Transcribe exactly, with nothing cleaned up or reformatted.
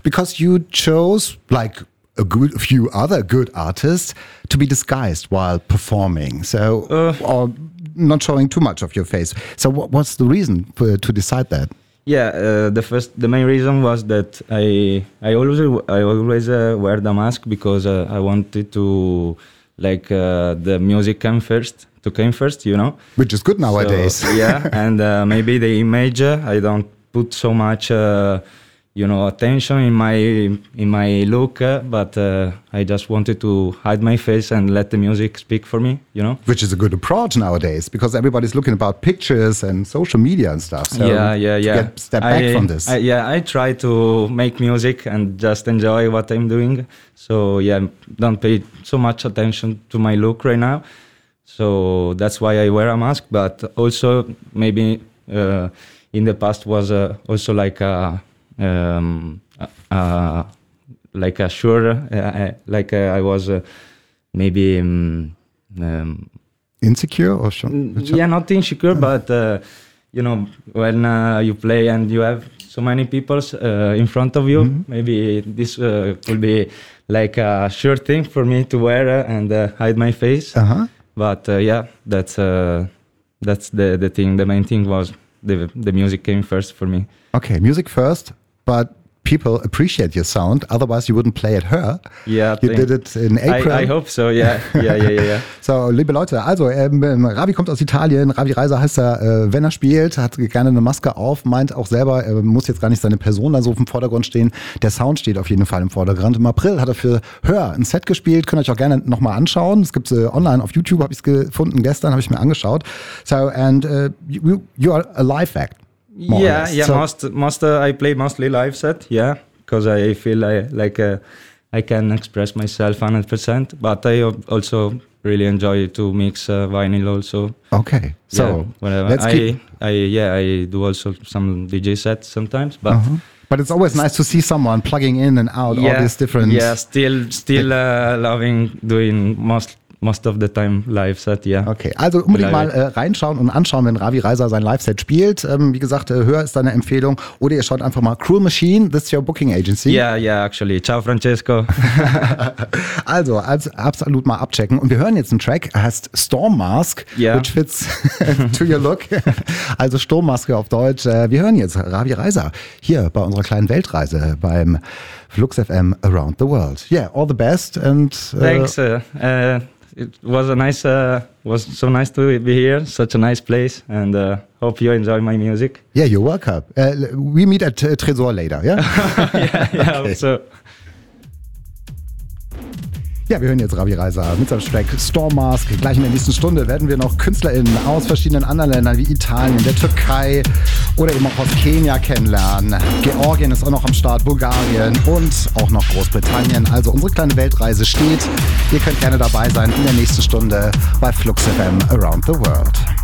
because you chose, like a good a few other good artists, to be disguised while performing. So, uh, or not showing too much of your face. So, what, what's the reason for, to decide that? Yeah, uh, the first, the main reason was that I, I always, I always uh, wear the mask because uh, I wanted to, like, uh, the music came first, to came first, you know. Which is good nowadays. So, yeah, and uh, maybe the image, uh, I don't put so much, uh, you know, attention in my in my look, uh, but uh, I just wanted to hide my face and let the music speak for me, you know. Which is a good approach nowadays because everybody's looking about pictures and social media and stuff. So yeah, yeah, yeah. Get, step back I, from this. I, yeah, I try to make music and just enjoy what I'm doing. So yeah, don't pay so much attention to my look right now. So that's why I wear a mask. But also maybe uh, in the past was uh, also like a Um, uh, like a sure, uh, like uh, I was uh, maybe um, um, insecure or sure? Yeah, not insecure, but uh, you know, when uh, you play and you have so many people uh, in front of you, mm-hmm. maybe this uh, could be like a sure thing for me to wear uh, and uh, hide my face. Uh-huh. But uh, yeah, that's uh, that's the the thing. The main thing was the the music came first for me. Okay, music first. But people appreciate your sound, otherwise you wouldn't play at Hör. Yeah, you did it in April. I, I hope so, yeah. Yeah, yeah, yeah, yeah. So, liebe Leute, also ähm, Ravi kommt aus Italien, Ravi Reiser heißt er, äh, wenn er spielt, hat gerne eine Maske auf, meint auch selber, er muss jetzt gar nicht seine Person da so im Vordergrund stehen. Der Sound steht auf jeden Fall im Vordergrund. Im April hat er für Hör ein Set gespielt, könnt ihr euch auch gerne nochmal anschauen. Es gibt äh, online auf YouTube, habe ich es gefunden, gestern habe ich mir angeschaut. So, and uh, you, you are a live act. More yeah, yeah. So most, most uh, I play mostly live set. Yeah, because I feel I, like uh, I can express myself one hundred percent. But I also really enjoy to mix uh, vinyl also. Okay, so yeah, let's I, keep... I yeah I do also some D J sets sometimes, but. Uh-huh. But it's always nice to see someone plugging in and out yeah, all these different. Yeah, still, still uh, loving doing most. Most of the time live set, ja. Yeah. Okay, also unbedingt mal äh, reinschauen und anschauen, wenn Ravi Reiser sein Live-Set spielt. Ähm, wie gesagt, äh, Hör ist deine Empfehlung. Oder ihr schaut einfach mal Cruel Machine, this is your booking agency. Yeah, yeah, actually. Ciao, Francesco. Also, als absolut mal abchecken. Und wir hören jetzt einen Track, heißt Storm Mask, yeah. which fits to your look. Also Sturmmaske auf Deutsch. Äh, wir hören jetzt Ravi Reiser hier bei unserer kleinen Weltreise beim Flux F M Around the World. Yeah, all the best. And, uh, Thanks. Uh, uh, It was a nice, uh, was so nice to be here. Such a nice place, and uh, hope you enjoy my music. Yeah, you're welcome. Uh, we meet at uh, Tresor later, yeah? yeah, yeah. Okay. So. Ja, wir hören jetzt Ravi Reiser mit seinem Track Storm Mask. Gleich in der nächsten Stunde werden wir noch KünstlerInnen aus verschiedenen anderen Ländern wie Italien, der Türkei oder eben auch aus Kenia kennenlernen. Georgien ist auch noch am Start, Bulgarien und auch noch Großbritannien. Also unsere kleine Weltreise steht. Ihr könnt gerne dabei sein in der nächsten Stunde bei Flux F M Around the World.